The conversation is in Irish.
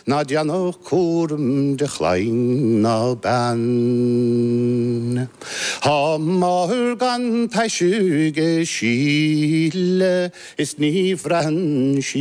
Na dianoch cwrm dy chlaen o ban. Ha mawr gan paisiwg y sile, is ni fran